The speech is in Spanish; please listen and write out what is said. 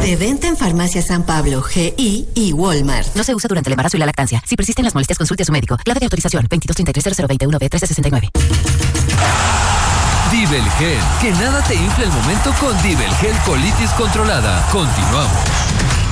De venta en Farmacia San Pablo, GI y Walmart. No se usa durante el embarazo y la lactancia. Si persisten las molestias, consulte a su médico. Clave de autorización 2233-0021-B1369. Dibelgel. Que nada te infle el momento con Dibelgel Colitis Controlada. Continuamos.